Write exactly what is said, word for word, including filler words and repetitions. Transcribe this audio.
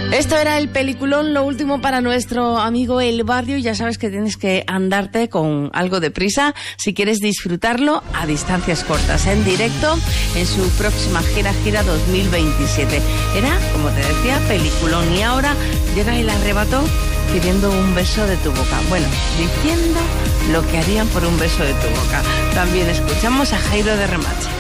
Esto era el peliculón, lo último para nuestro amigo El Barrio. Ya sabes que tienes que andarte con algo de prisa si quieres disfrutarlo a distancias cortas, en directo, en su próxima gira, gira dos mil veintisiete. Era, como te decía, peliculón. Y ahora llega el arrebato pidiendo un beso de tu boca. Bueno, diciendo lo que harían por un beso de tu boca. También escuchamos a Jairo de Remache.